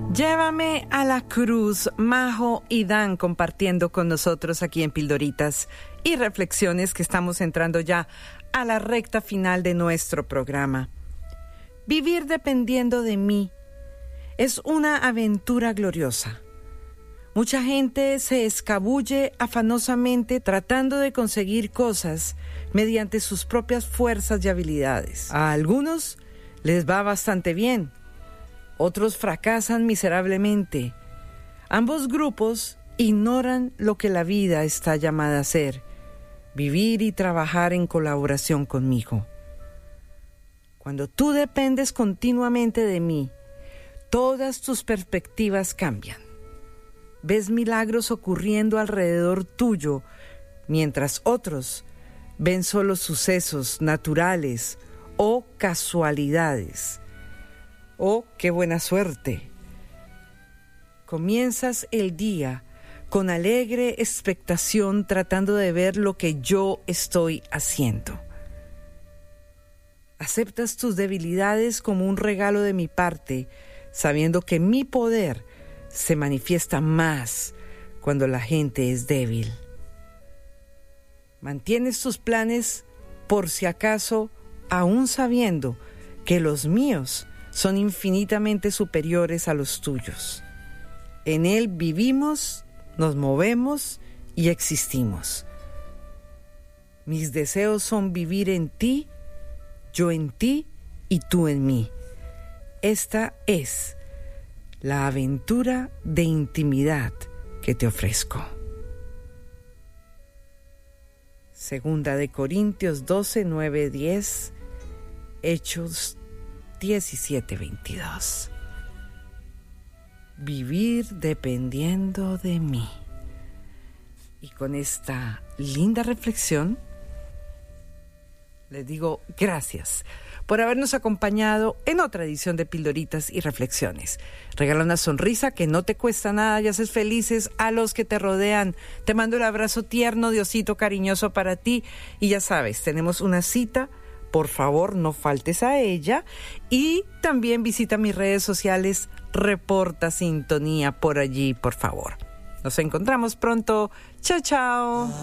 Llévame a la cruz, Majo y Dan compartiendo con nosotros aquí en Pildoritas y Reflexiones, que estamos entrando ya a la recta final de nuestro programa. Vivir dependiendo de mí es una aventura gloriosa. Mucha gente se escabulle afanosamente tratando de conseguir cosas mediante sus propias fuerzas y habilidades. A algunos les va bastante bien. Otros fracasan miserablemente. Ambos grupos ignoran lo que la vida está llamada a hacer: vivir y trabajar en colaboración conmigo. Cuando tú dependes continuamente de mí, todas tus perspectivas cambian. Ves milagros ocurriendo alrededor tuyo, mientras otros ven solo sucesos naturales o casualidades. ¡Oh, qué buena suerte! Comienzas el día con alegre expectación tratando de ver lo que yo estoy haciendo. Aceptas tus debilidades como un regalo de mi parte, sabiendo que mi poder se manifiesta más cuando la gente es débil. Mantienes tus planes por si acaso, aún sabiendo que los míos son infinitamente superiores a los tuyos. En él vivimos, nos movemos y existimos. Mis deseos son vivir en ti, yo en ti y tú en mí. Esta es la aventura de intimidad que te ofrezco. Segunda de Corintios 12, 9, 10, Hechos 17, 22. Vivir dependiendo de mí. Y con esta linda reflexión, les digo gracias por habernos acompañado en otra edición de Pildoritas y Reflexiones. Regala una sonrisa que no te cuesta nada y haces felices a los que te rodean. Te mando el abrazo tierno de osito cariñoso para ti. Y ya sabes, tenemos una cita. Por favor, no faltes a ella. Y también visita mis redes sociales. Reporta sintonía por allí, por favor. Nos encontramos pronto. Chao, chao.